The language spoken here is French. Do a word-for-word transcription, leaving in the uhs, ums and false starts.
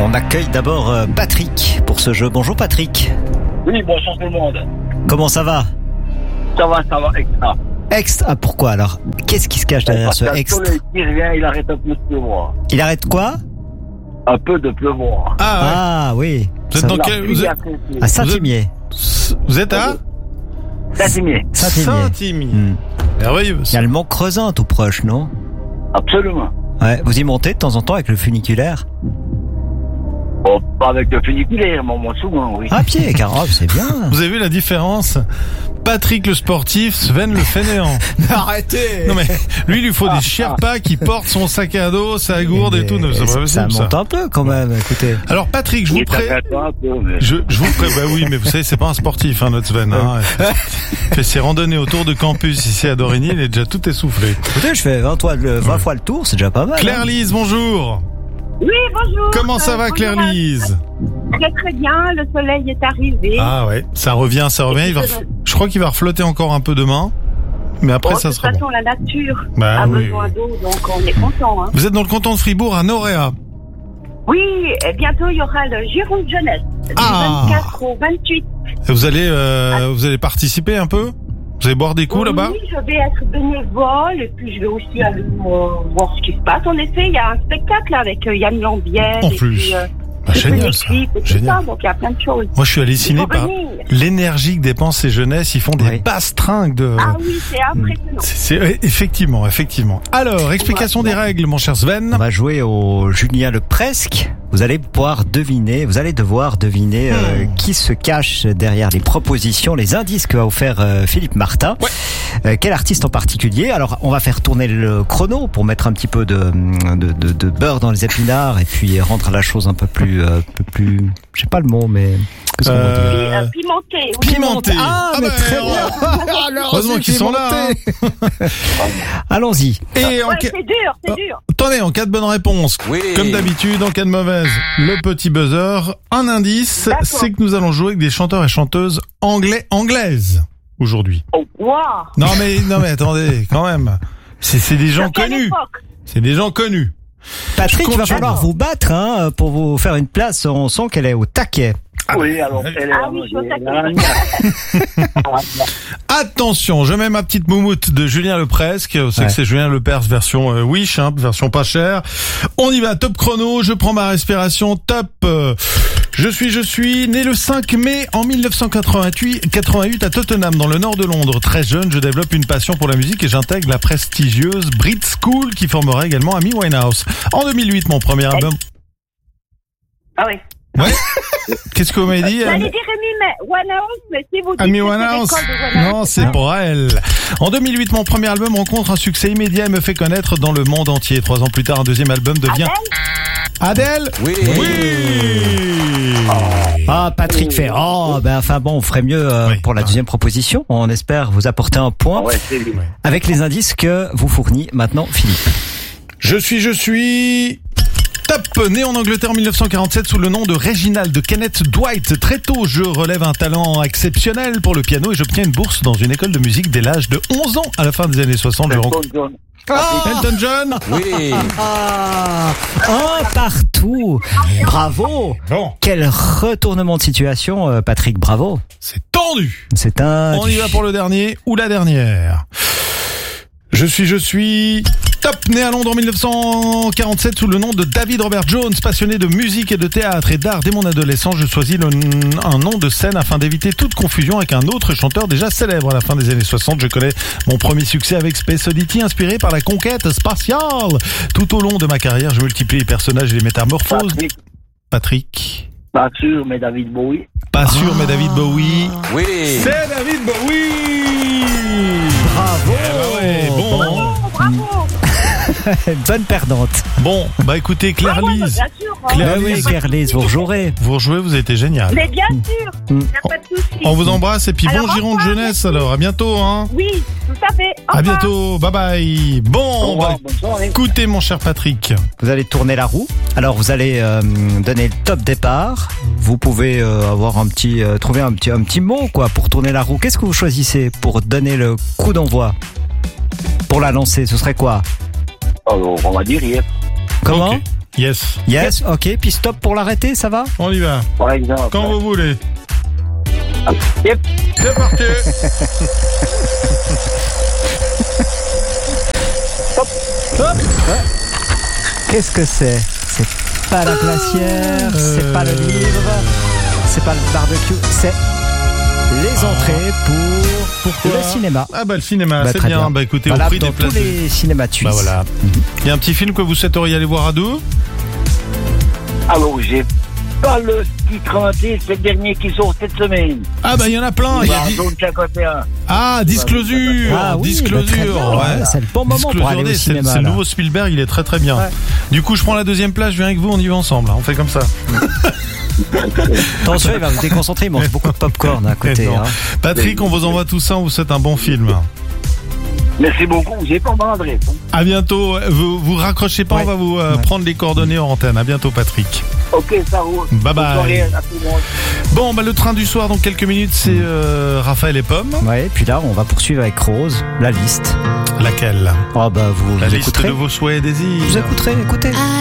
On accueille d'abord euh, Patrick pour ce jeu. Bonjour Patrick. Oui, bonjour tout le monde. Comment ça va? Ça va, ça va, extra. Extra, ah, pourquoi alors? Qu'est-ce qui se cache derrière ce extra? Il revient, il arrête un peu de pleuvoir. Il arrête quoi? Un peu de pleuvoir. Ah, ouais. Ah oui. Vous êtes Ça- dans quel... Vous êtes, À Saint-Imier. vous êtes à Saint-Imier. Saint-Imier. Saint-Imier. Hmm. Merveilleux. Il y a le Mont Creusin tout proche, non? Absolument. Ouais. Vous y montez de temps en temps avec le funiculaire? Bon, pas avec le funiculaire, mais moi souvent, oui. À pied, car oh, c'est bien. Vous avez vu la différence? Patrick le sportif, Sven le fainéant. Arrêtez. Non mais lui, il lui faut des Sherpas qui portent son sac à dos, sa gourde et tout. Non, c'est pas ça possible, ça. monte un peu quand même, écoutez. Alors Patrick, je Il vous pré... t'arrête pas un peu, mais... Je, je vous pré... Bah oui, mais vous savez, c'est pas un sportif, hein, notre Sven. Hein. Il fait ses randonnées autour de campus ici à Dorigny, il est déjà tout essoufflé. Écoutez, je fais vingt, fois le, vingt fois le tour, c'est déjà pas mal. Claire-Lise, bonjour. Oui, bonjour. Comment ça Euh, va, bonjour. Claire-Lise? Très très bien, le soleil est arrivé. Ah ouais, ça revient, ça revient. Il va ref- Je crois qu'il va reflotter encore un peu demain, mais après Bon, ça de toute sera façon, bon. la nature Bah a oui, besoin oui. d'eau, donc on est content. Hein. Vous êtes dans le canton de Fribourg, à Noréa. Oui, et bientôt il y aura le Giron de jeunesse, du Ah. vingt-quatre au vingt-huit. Vous allez, euh, vous allez participer un peu? Vous allez boire des coups là-bas? Oui, je vais être bénévole et puis je vais aussi aller euh, voir ce qui se passe. En effet, il y a un spectacle avec euh, Yann Lambiel. En et plus. Puis, euh, Bah, des génial ça, clips et tout génial. ça, donc il y a plein de choses. Moi, je suis halluciné Il faut par venir. l'énergie que dépensent ces jeunesses. Ils font des Oui. bastringues de... Ah oui, c'est impressionnant. C'est, c'est- ouais, effectivement, effectivement. Alors, explication des règles, mon cher Sven. On va jouer au Julien le Presque. Vous allez pouvoir deviner, vous allez devoir deviner euh, Hmm. qui se cache derrière les propositions, les indices que va vous faire euh, Philippe Martin. Ouais. Euh, quel artiste en particulier? Alors, on va faire tourner le chrono pour mettre un petit peu de, de, de, de beurre dans les épinards et puis rendre la chose un peu plus, euh, un peu plus, je sais pas le mot, mais qu'est-ce qu'on va dire? Euh, Et, euh, pimenté. Oui. Pimenté. Ah, mais bah, très alors, bien. Heureusement qu'ils sont là. hein. Allons-y. Et en Ouais, ca- c'est dur, c'est Oh. dur. Attendez, en cas de bonne réponse, comme d'habitude, en cas de mauvaise, le petit buzzer. Un indice, D'accord. c'est que nous allons jouer avec des chanteurs et chanteuses anglais, anglaises aujourd'hui. Wow. Non mais, non mais attendez, quand même. C'est, c'est des gens Sur quelle connus. époque? C'est des gens connus. Patrick, Je il va confirme. falloir vous battre hein, pour vous faire une place. On sent qu'elle est au taquet. Oui, alors, elle est Ah là, oui, moi, je suis au j'ai- taquet. Attention, je mets ma petite moumoute de Julien Le Presque. Vous savez Ouais. que c'est Julien Lepers version euh, Wish, hein, version pas chère. On y va, top chrono, je prends ma respiration, top. Euh, Je suis, je suis né le cinq mai en mille neuf cent quatre-vingt-huit, quatre-vingt-huit à Tottenham, dans le nord de Londres. Très jeune, je développe une passion pour la musique et j'intègre la prestigieuse Brit School qui formera également Amy Winehouse. En deux mille huit, mon premier album... Ah oui. Ouais. Qu'est-ce que vous m'avez dit? J'allais Amy- dire Amy mais Winehouse, mais si vous dites Amy que c'est Winehouse. l'école de Winehouse, Non, c'est pour elle. En deux mille huit, mon premier album rencontre un succès immédiat et me fait connaître dans le monde entier. Trois ans plus tard, un deuxième album devient... Adèle? Oui. Oui. Ah, Patrick fait. Oh, ben enfin bon, on ferait mieux euh, Oui. pour la deuxième proposition. On espère vous apporter un point Ouais, c'est lui. avec les indices que vous fournit maintenant Philippe. Je suis, je suis... Top, né en Angleterre en mille neuf cent quarante-sept sous le nom de Reginald de Kenneth Dwight. Très tôt, je relève un talent exceptionnel pour le piano et j'obtiens une bourse dans une école de musique dès l'âge de onze ans. À la fin des années soixante, je rencontre Elton John. Elton John. Ah, un partout. Bravo. Bon, Quel retournement de situation, euh, Patrick. Bravo. c'est tendu. C'est un. On y va pour le dernier ou la dernière. Je suis, je suis... Top, né à Londres en mille neuf cent quarante-sept sous le nom de David Robert Jones, passionné de musique et de théâtre et d'art dès mon adolescence, je choisis le, un nom de scène afin d'éviter toute confusion avec un autre chanteur déjà célèbre. À la fin des années soixante, je connais mon premier succès avec Space Oddity, inspiré par la conquête spatiale. Tout au long de ma carrière, je multiplie les personnages et les métamorphoses. Patrick, Patrick. pas sûr, mais David Bowie. Pas sûr, mais David Bowie. Oui. C'est David Bowie. Bravo. Eh ben ouais, bon. bravo, bravo. Bonne perdante. Bon, bah écoutez, Ah ouais, bah, Claire-Lise, bien sûr. hein. Claire- Ben oui, Claire-Lise, vous rejouerez. vous rejouez, vous avez été génial. Mais bien sûr, il n'y a pas de souci. On vous embrasse et puis Alors, bon au giron de revoir, jeunesse merci. alors. À bientôt, hein. Oui, tout à fait. Au À revoir. bientôt. Bye bye. Au Bon, revoir, bah, bonne soirée. écoutez mon cher Patrick. Vous allez tourner la roue. Alors vous allez euh, donner le top départ. Vous pouvez euh, avoir un petit, euh, trouver un petit, un petit mot quoi pour tourner la roue. Qu'est-ce que vous choisissez pour donner le coup d'envoi? Pour la lancer, ce serait quoi? Alors, on va dire hier. Comment? Ok. Yes. Yes, ok. Puis stop pour l'arrêter, ça va? On y va. Par exemple. Quand vous voulez. Yep. C'est parti. Hop. Qu'est-ce que c'est? C'est pas la glacière, Euh. c'est pas le livre, c'est pas le barbecue, c'est les entrées pour Pourquoi le cinéma. Ah bah le cinéma, Bah, c'est très bien. bien. Bah écoutez, Voilà, au prix dans des places. tous les cinémas suisses. Bah voilà. Il y a un petit film que vous souhaiteriez aller voir à deux? Alors, j'ai pas le ski trente-et un, c'est le dernier qui sort cette semaine. Ah bah il y en a plein. Il y a Bah, dit- zone cinquante et un. Ah, Disclosure. Ah oui, Disclosure. bah, très bien, ouais. ouais, c'est le bon moment pour aller au D, c'est- cinéma, C'est le là. nouveau Spielberg, il est très très bien. Ouais. Du coup, je prends la deuxième place, je viens avec vous, on y va ensemble. hein. On fait comme ça. Attention, il va vous déconcentrer, il mange beaucoup de popcorn à côté. Non. Hein. Patrick, on vous envoie tout ça, on vous souhaite un bon film. Merci beaucoup, j'ai pas mon adresse. hein. À bientôt. Vous, vous raccrochez pas, Ouais. on va vous euh, Ouais. prendre les coordonnées en antenne. À bientôt, Patrick. Ok, ça roule. Bye bye. Bonne soirée à tout le monde. Bon, bah le train du soir dans quelques minutes, c'est euh, Raphaël et Pomme. Ouais, puis là, on va poursuivre avec Rose, la liste. Laquelle? Oh bah vous, La vous liste écouterez. de vos souhaits et désirs. Vous écouterez, écoutez.